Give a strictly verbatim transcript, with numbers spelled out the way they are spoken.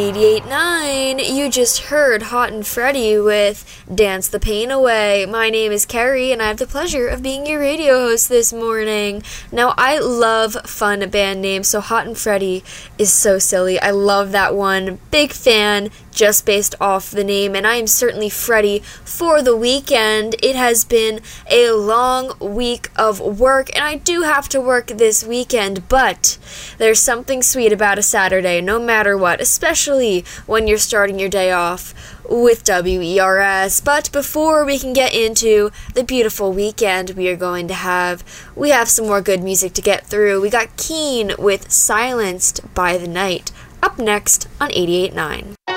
eighty-eight point nine, you just heard Hot and Freddy with Dance the Pain Away. My name is Carrie, and I have the pleasure of being your radio host this morning. Now, I love fun band names, so Hot and Freddy is so silly. I love that one. Big fan, just based off the name, and I am certainly Freddy for the weekend. It has been a long week of work, and I do have to work this weekend, but there's something sweet about a Saturday, no matter what, especially when you're starting your day off with W E R S. But before we can get into the beautiful weekend we are going to have, we have some more good music to get through. We got Keane with Silenced by the Night up next on eighty-eight point nine.